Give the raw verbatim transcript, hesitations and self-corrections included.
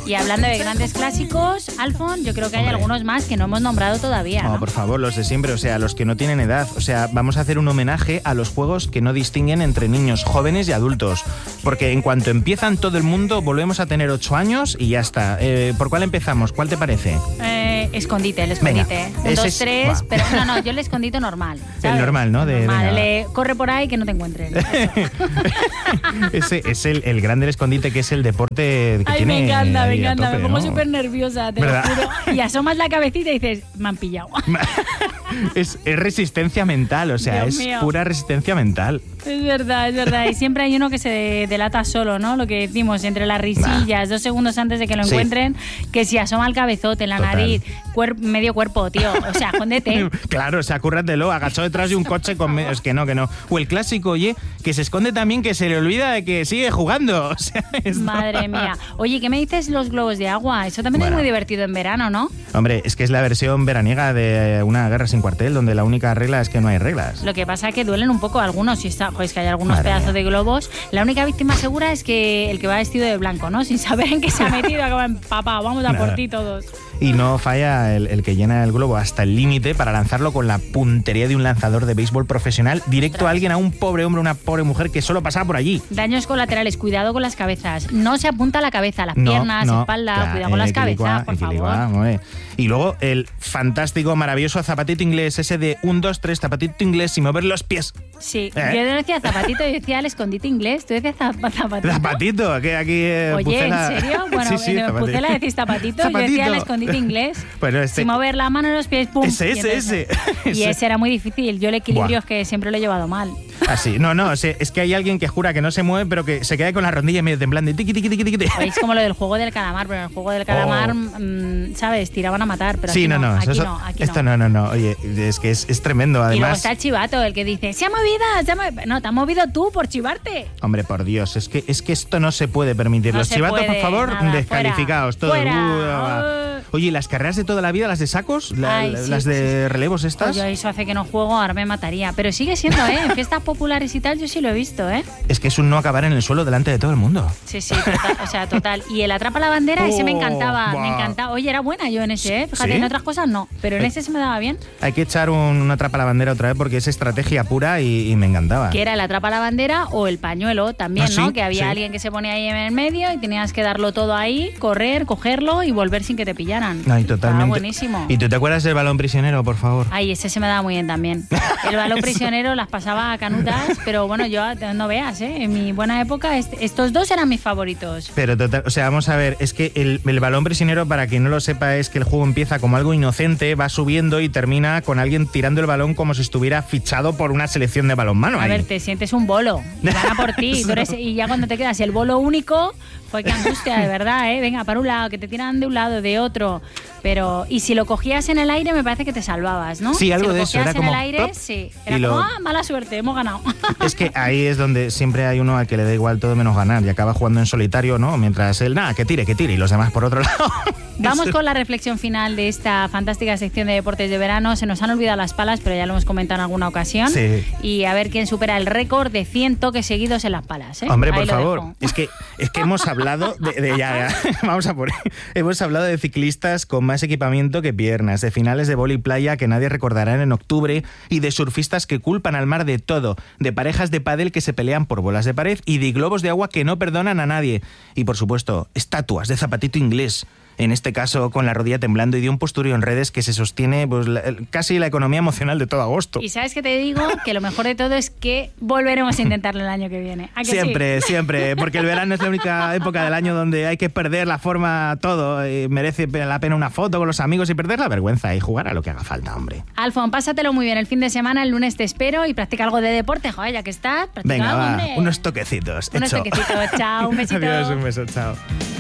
Y hablando de grandes clásicos, Alfon, yo creo que hay Hombre. algunos más que no hemos nombrado todavía, ¿no? No, por favor, los de siempre, o sea, los que no tienen edad. O sea, vamos a hacer un homenaje a los juegos que no distinguen entre niños, jóvenes y adultos. Porque en cuanto empiezan todo el mundo, volvemos a tener ocho años y ya está. Eh, ¿Por cuál empezamos? ¿Cuál te parece? Eh, escondite, el escondite. Venga, Un, ese dos, es- tres, va. pero no, no, yo el escondite normal. ¿sabes? El normal, ¿no? De- normal, venga, el de corre por ahí que no te encuentren. Ese es el, el gran del escondite, que es el deporte que Ay, tiene. me encanta, me ahí a encanta, tope, me pongo ¿no? súper nerviosa, te lo ¿Verdad? juro. Y asomas la cabecita y dices, me han pillado. es, es resistencia mental, o sea, Dios es mío. pura resistencia mental. Es verdad, es verdad. Y siempre hay uno que se delata solo, ¿no? Lo que decimos, entre las risillas, dos segundos antes de que lo Sí. encuentren, que si asoma el cabezote en la Total. nariz, cuer- medio cuerpo, tío. O sea, escóndete. Claro, o sea, cúrratelo, agachado detrás de un coche con... me- Es que no, que no. O el clásico, oye, que se esconde también, que se le olvida de que sigue jugando. O sea, esto- Madre mía. Oye, ¿qué me dices los globos de agua? Eso también Bueno. es muy divertido en verano, ¿no? Hombre, es que es la versión veraniega de Una guerra sin cuartel, donde la única regla es que no hay reglas. Lo que pasa es que duelen un poco algunos, si está, joder, es que hay algunos Madre pedazos mía. de globos. La única víctima segura es que el que va vestido de blanco, ¿no? Sin saber en qué se ha metido, acaba en papá, vamos a por Nada. ti todos. Y no falla el, el que llena el globo hasta el límite para lanzarlo con la puntería de un lanzador de béisbol profesional directo a alguien, a un pobre hombre, una pobre mujer que solo pasaba por allí. Daños colaterales, cuidado con las cabezas. No se apunta a la cabeza, las No, piernas, no, espalda, claro, cuidado con las equilicua, cabezas, por equilicua, favor. hombre. Y luego el fantástico, maravilloso zapatito inglés, ese de un, dos, tres, zapatito inglés sin mover los pies. Sí, ¿Eh? yo no decía zapatito, yo decía el escondite inglés, tú decías zap- zapatito. Zapatito, aquí, aquí eh, Oye, Pucela. ¿en serio? Bueno, sí, sí, en zapatito. Pucela decís zapatito, yo decía el Zapatito. escondite inglés. Bueno, este- Sin mover la mano en los pies, pum. Ese, y ese, entonces- ese. Y ese era muy difícil. Yo el equilibrio Buah. es que siempre lo he llevado mal. Así, no, no, o sea, es que hay alguien que jura que no se mueve, pero que se queda con la rodilla medio temblando. Tiqui, tiqui, tiqui, tiqui. Oye, es como lo del juego del calamar, pero en el juego del calamar, mm, ¿sabes? Tiraban a matar, pero Sí, aquí no, no, no, aquí eso- no, aquí esto no. no, no, no. Oye, es que es, es tremendo, Y luego además. está el chivato, el que dice, se ha movido, se ha movido. No, te has movido tú por chivarte. Hombre, por Dios, es que, es que esto no se puede permitir. No Los se chivatos, puede, por favor, nada, descalificados. fuera, Todo. fuera. Uh, va. Oye, ¿y las carreras de toda la vida, las de sacos? La- Ay, la- sí, las de sí, relevos estas. Oye, eso hace que no juego, ahora me mataría. Pero sigue siendo, ¿eh? En fiestas populares y tal, yo sí lo he visto, ¿eh? Es que es un no acabar en el suelo delante de todo el mundo. Sí, sí, total, o sea, total. Y el atrapa la bandera, ese me Oh, encantaba, buah. me encantaba. Oye, era buena yo en ese, ¿eh? Fíjate, ¿Sí? en otras cosas no, pero en ese se me daba bien. Hay que echar un, una trapa a la bandera otra vez porque es estrategia pura y, y me encantaba. Que era el atrapa la bandera o el pañuelo también, ¿Ah, sí? ¿no? Que había Sí. alguien que se ponía ahí en el medio y tenías que darlo todo ahí, correr, cogerlo y volver sin que te pillaran. Ay, Estaba totalmente. buenísimo. ¿Y tú te acuerdas del balón prisionero, por favor? Ay, ese se me daba muy bien también. El balón prisionero las pasaba a canutas, pero bueno, yo no veas, ¿eh? En mi buena época est- estos dos eran mis favoritos. Pero total, o sea, vamos a ver, es que el, el balón prisionero, para quien no lo sepa, es que el juego empieza como algo inocente, va subiendo y termina con alguien tirando el balón como si estuviera fichado por una selección de balonmano. A ahí. ver, te sientes un bolo, y van a por ti, tú eres- y ya cuando te quedas el bolo único, pues qué angustia, de verdad, ¿eh? Venga, para un lado, que te tiran de un lado, de otro. Pero, y si lo cogías en el aire, me parece que te salvabas, ¿no? Sí, algo si lo de eso, cogías era en como el aire, plop, sí. y Era lo- como, ah, mala suerte, hemos ganado. Es que ahí es donde siempre hay uno al que le da igual todo menos ganar y acaba jugando en solitario, ¿no? Mientras él, nada, que tire, que tire, y los demás por otro lado. Vamos con la reflexión final de esta fantástica sección de deportes de verano. Se nos han olvidado las palas, pero ya lo hemos comentado en alguna ocasión. Sí. Y a ver quién supera el récord de cien toques seguidos en las palas, ¿eh? Hombre, Ahí por lo favor. dejo. Es que, es que hemos hablado de, de- ya, ya, vamos a por hemos hablado de ciclistas con más equipamiento que piernas, de finales de vóley playa que nadie recordará en octubre y de surfistas que culpan al mar de todo, de parejas de pádel que se pelean por bolas de pared y de globos de agua que no perdonan a nadie. Y por supuesto, estatuas de zapatito inglés. En este caso, con la rodilla temblando y de un posturio en redes que se sostiene pues, la- el- casi la economía emocional de todo agosto. Y sabes que te digo que lo mejor de todo es que volveremos a intentarlo el año que viene. ¿A que sí? Siempre, siempre, porque el verano es la única época del año donde hay que perder la forma todo. Y merece la pena una foto con los amigos y perder la vergüenza y jugar a lo que haga falta, hombre. Alfon, pásatelo muy bien el fin de semana, el lunes te espero y practica algo de deporte, joder, ya que estás, practica Venga, algo, va, hombre. unos toquecitos. Unos hecho. toquecitos, chao, un besito. Adiós, un beso, chao.